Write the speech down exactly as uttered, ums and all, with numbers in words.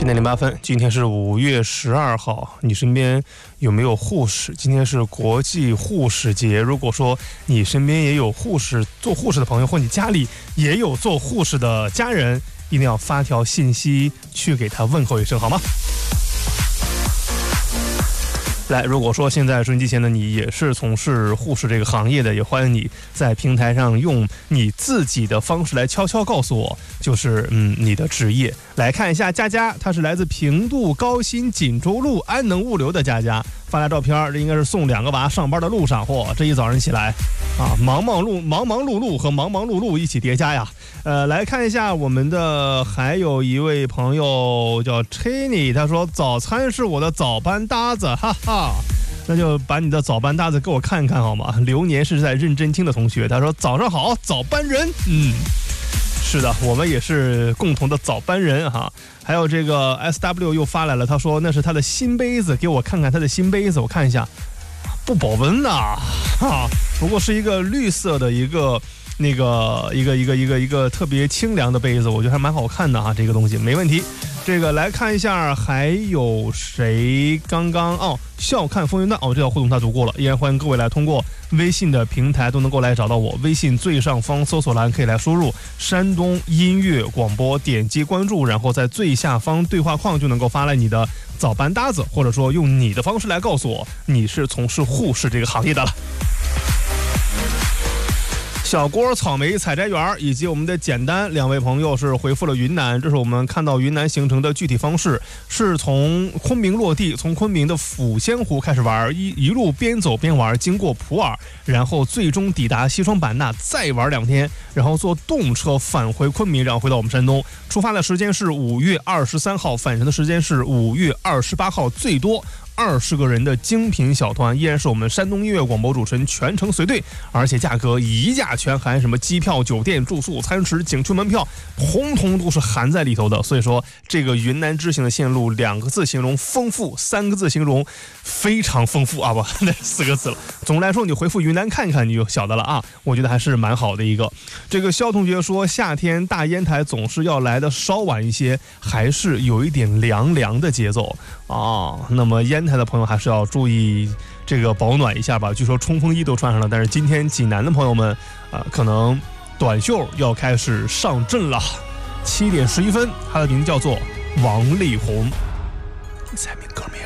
七点零八分，今天是五月十二号。你身边有没有护士？今天是国际护士节。如果说你身边也有护士做护士的朋友，或你家里也有做护士的家人，一定要发条信息去给他问候一声，好吗？来，如果说现在收音机前的你也是从事护士这个行业的，也欢迎你在平台上用你自己的方式来悄悄告诉我，就是嗯你的职业。来看一下佳佳，她是来自平度高新锦州路安能物流的佳佳，发来照片，这应该是送两个娃上班的路上。嚯，这一早上起来啊，忙忙碌忙忙碌碌和忙忙碌碌一起叠加呀。呃，来看一下我们的还有一位朋友叫 Chenny， 他说早餐是我的早班搭子，哈哈。那就把你的早班搭子给我看看好吗？流年是在认真听的同学，他说早上好，早班人。嗯，是的，我们也是共同的早班人哈。还有这个 S W 又发来了，他说那是他的新杯子，给我看看他的新杯子，我看一下，不保温的哈，不过是一个绿色的一个那个一个一个一个一个特别清凉的杯子，我觉得还蛮好看的哈，这个东西没问题。这个来看一下还有谁刚刚哦笑看风云段哦，这条互动他读过了，依然欢迎各位来通过微信的平台都能够来找到我，微信最上方搜索栏可以来输入山东音乐广播，点击关注，然后在最下方对话框就能够发来你的早班搭子，或者说用你的方式来告诉我你是从事护士这个行业的了。小郭草莓采摘园以及我们的简单两位朋友是回复了云南，这是我们看到云南行程的具体方式，是从昆明落地，从昆明的抚仙湖开始玩，一一路边走边玩，经过普洱，然后最终抵达西双版纳，再玩两天，然后坐动车返回昆明，然后回到我们山东。出发的时间是五月二十三号，返程的时间是五月二十八号，最多二十个人的精品小团，依然是我们山东音乐广播主持人全程随队，而且价格一价全含，什么机票、酒店、住宿、餐食、景区门票，通通都是含在里头的。所以说，这个云南之行的线路，两个字形容丰富，三个字形容非常丰富啊！不，那四个字了。总的来说，你回复云南看看，你就晓得了啊。我觉得还是蛮好的一个。这个肖同学说，夏天大烟台总是要来的稍晚一些，还是有一点凉凉的节奏啊。那么烟台的朋友还是要注意这个保暖一下吧。据说冲锋衣都穿上了，但是今天济南的朋友们啊、呃，可能短袖要开始上阵了。七点十一分，他的名字叫做王力宏。再名歌名。